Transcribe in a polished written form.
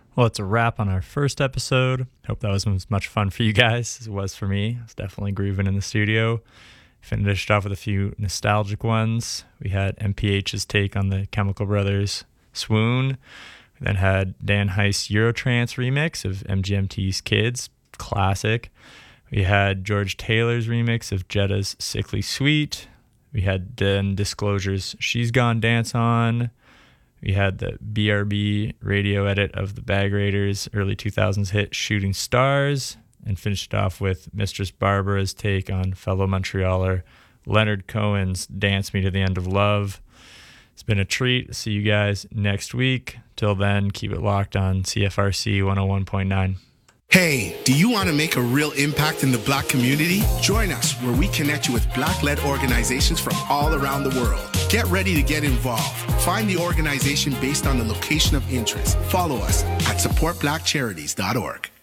Well, it's a wrap on our first episode. Hope that was as much fun for you guys as it was for me. I was definitely grooving in the studio. Finished off with a few nostalgic ones. We had MPH's take on the Chemical Brothers' Swoon. We then had Dan Heist's Eurotrance remix of MGMT's Kids, classic. We had George Taylor's remix of Jetta's Sickly Sweet. We had then Disclosure's She's Gone Dance On. We had the BRB radio edit of the Bag Raiders' early 2000s hit Shooting Stars, and finished off with Mistress Barbara's take on fellow Montrealer Leonard Cohen's Dance Me to the End of Love. It's been a treat. See you guys next week. Till then, keep it locked on CFRC 101.9. Hey, do you want to make a real impact in the Black community? Join us where we connect you with Black-led organizations from all around the world. Get ready to get involved. Find the organization based on the location of interest. Follow us at supportblackcharities.org.